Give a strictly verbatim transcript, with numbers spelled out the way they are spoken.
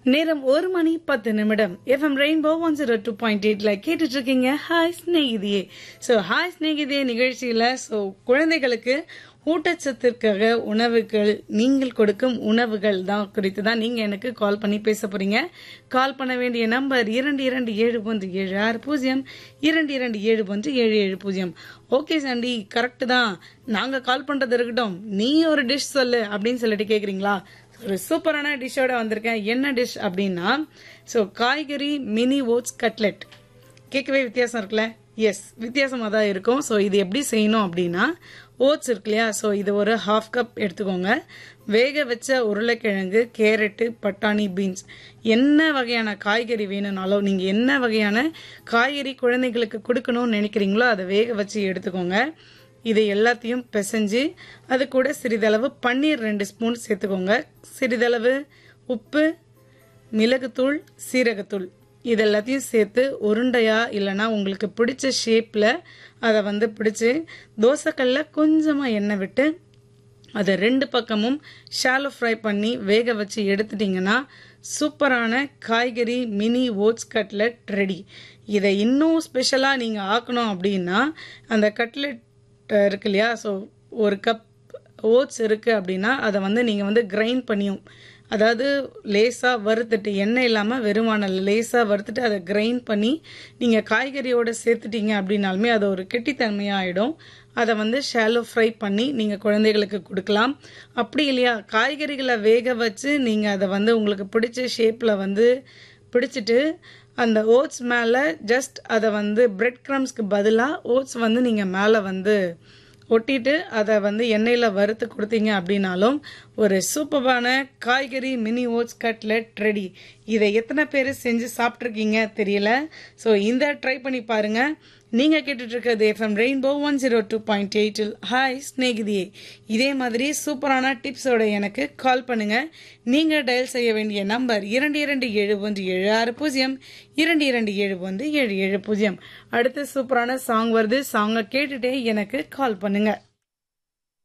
நேரம் ஒரு மணி பத்து நிமிடம். FM rainbow one zero two point எயிட்ல கேட்டுட்டு இருக்கீங்க ஹாய் ஸ்நேகிதியே. ஸோ ஹாய் ஸ்நேகிதியே நிகழ்ச்சியில ஸோ குழந்தைகளுக்கு ஊட்டச்சத்திற்காக உணவுகள், நீங்கள் கொடுக்கும் உணவுகள் தான் குறித்து தான் நீங்க எனக்கு கால் பண்ணி பேச போறீங்க. கால் பண்ண வேண்டிய நம்பர் இரண்டு இரண்டு ஏழு ஒன்று ஏழு ஆறு பூஜ்ஜியம் இரண்டு இரண்டு ஏழு ஒன்று ஏழு ஏழு பூஜ்ஜியம். ஓகே சாண்டி, கரெக்ட் தான், நாங்க கால் பண்றது இருக்கட்டும், நீ ஒரு டிஷ் சொல்லு அப்படின்னு சொல்லிட்டு கேக்குறீங்களா? ஒரு சூப்பரான டிஷ்ஷோட வந்திருக்கேன். என்ன டிஷ் அப்படின்னா, ஸோ காய்கறி மினி ஓட்ஸ் கட்லெட். கேட்கவே வித்தியாசம் இருக்குல்ல? எஸ், வித்தியாசமாக தான் இருக்கும். ஸோ இது எப்படி செய்யணும் அப்படின்னா, ஓட்ஸ் இருக்கு இல்லையா, ஸோ இது ஒரு ஹாஃப் கப் எடுத்துக்கோங்க. வேக வச்ச உருளைக்கிழங்கு, கேரட்டு, பட்டாணி, பீன்ஸ், என்ன வகையான காய்கறி வேணும்னாலும் நீங்கள் என்ன வகையான காய்கறி குழந்தைங்களுக்கு கொடுக்கணும்னு நினைக்கிறீங்களோ அதை வேக வச்சு எடுத்துக்கோங்க. இதை எல்லாத்தையும் பிசைஞ்சு அது கூட சிறிதளவு பன்னீர் ரெண்டு ஸ்பூன் சேர்த்துக்கோங்க. சிறிதளவு உப்பு, மிளகுத்தூள், சீரகத்தூள் இது எல்லாத்தையும் சேர்த்து உருண்டையா இல்லைன்னா உங்களுக்கு பிடிச்ச ஷேப்பில் அதை வந்து பிடிச்சி தோசைக்கல்ல கொஞ்சமாக எண்ணெய் விட்டு அதை ரெண்டு பக்கமும் ஷாலோ ஃப்ரை பண்ணி வேக வச்சு எடுத்துட்டிங்கன்னா சூப்பரான காய்கறி மினி ஓட்ஸ் கட்லெட் ரெடி. இதை இன்னும் ஸ்பெஷலாக நீங்கள் ஆக்கணும் அப்படின்னா, அந்த கட்லெட் இருக்கு இல்லையா, ஸோ ஒரு கப் ஓட்ஸ் இருக்குது அப்படின்னா அதை வந்து நீங்கள் வந்து கிரைண்ட் பண்ணியும், அதாவது லேசாக வறுத்துட்டு, எண்ணெய் இல்லாமல் வெறுமான லேசாக வறுத்துட்டு அதை கிரைண்ட் பண்ணி நீங்கள் காய்கறியோடு சேர்த்துட்டீங்க அப்படின்னாலுமே அது ஒரு கெட்டித்தன்மையாகிடும். அதை வந்து ஷாலோ ஃப்ரை பண்ணி நீங்கள் குழந்தைகளுக்கு கொடுக்கலாம். அப்படி இல்லையா, காய்கறிகளை வேக வச்சு நீங்கள் அதை வந்து உங்களுக்கு பிடிச்ச ஷேப்பில் வந்து பிடிச்சிட்டு அந்த ஓட்ஸ் மேலே ஜஸ்ட் அதை வந்து பிரெட் க்ரம்ஸ்க்கு பதிலாக ஓட்ஸ் வந்து நீங்கள் மேலே வந்து ஒட்டிட்டு அதை வந்து எண்ணெயில் வறுத்து கொடுத்தீங்க அப்படின்னாலும் ஒரு சூப்பரான காய்கறி மினி ஓட்ஸ் கட்லெட் ரெடி. இதை எத்தனை பேர் செஞ்சு சாப்பிட்ருக்கீங்க தெரியல. ஸோ இந்த ட்ரை பண்ணி பாருங்க. நீங்கள் கேட்டுட்டு இருக்கிறது FM rainbow one zero two point எயிட்டில் ஹாய் ஸ்நேகிதியே. இதே மாதிரி சூப்பரான டிப்ஸோட எனக்கு கால் பண்ணுங்க. நீங்கள் டயல் செய்ய வேண்டிய நம்பர் இரண்டு இரண்டு ஏழு ஒன்று ஏழு ஆறு பூஜ்ஜியம் இரண்டு இரண்டு ஏழு ஒன்று ஏழு ஏழு பூஜ்ஜியம். அடுத்து சூப்பரான சாங் வருது, சாங்கை கேட்டுட்டே எனக்கு கால் பண்ணுங்க.